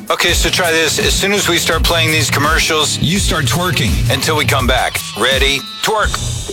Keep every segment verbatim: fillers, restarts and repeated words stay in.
Okay, so try this. As soon as we start playing these commercials, you start twerking until we come back. Ready? Twerk.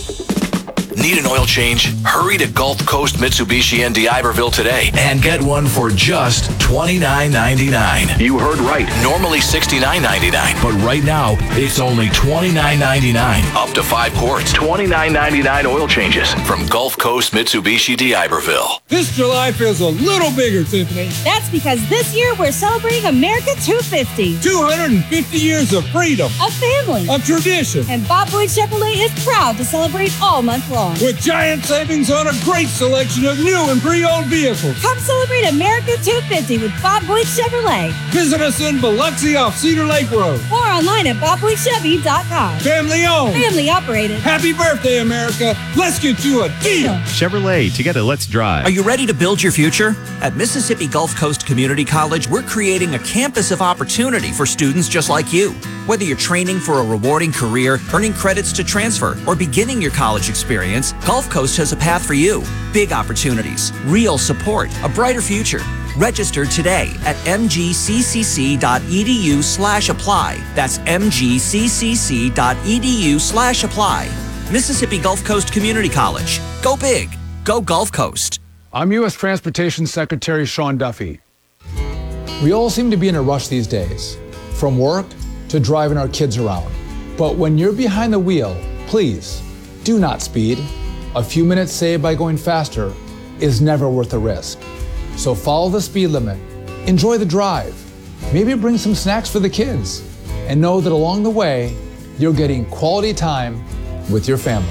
Need an oil change? Hurry to Gulf Coast Mitsubishi in D'Iberville today and get one for just twenty-nine ninety-nine. You heard right. Normally sixty-nine ninety-nine, but right now it's only twenty-nine ninety-nine. Up to five quarts. twenty-nine ninety-nine oil changes from Gulf Coast Mitsubishi D'Iberville. This July feels a little bigger, Tiffany. That's because this year we're celebrating America two fifty. two hundred fifty years of freedom, Of family. of tradition, And Bob Boyd Chevrolet is proud to celebrate all month long. with giant savings on a great selection of new and pre-owned vehicles. Come celebrate America two fifty with Bob Boyd Chevrolet. Visit us in Biloxi off Cedar Lake Road. Or online at bob boyd chevy dot com. Family owned. Family operated. Happy birthday, America. Let's get you a deal. Chevrolet, together, let's drive. Are you ready to build your future? At Mississippi Gulf Coast Community College, we're creating a campus of opportunity for students just like you. Whether you're training for a rewarding career, earning credits to transfer, or beginning your college experience, Gulf Coast has a path for you. Big opportunities, real support, a brighter future. Register today at m g c c c dot e d u slash apply. That's m g c c c dot e d u slash apply. Mississippi Gulf Coast Community College. Go big. Go Gulf Coast. I'm U S Transportation Secretary Sean Duffy. We all seem to be in a rush these days, from work to driving our kids around. But when you're behind the wheel, please do not speed. A few minutes saved by going faster is never worth the risk. So follow the speed limit, enjoy the drive, maybe bring some snacks for the kids, and know that along the way, you're getting quality time with your family.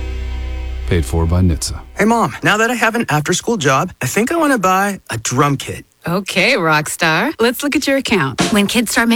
Paid for by N H T S A. Hey, Mom, now that I have an after-school job, I think I want to buy a drum kit. Okay, rock star. Let's look at your account. When kids start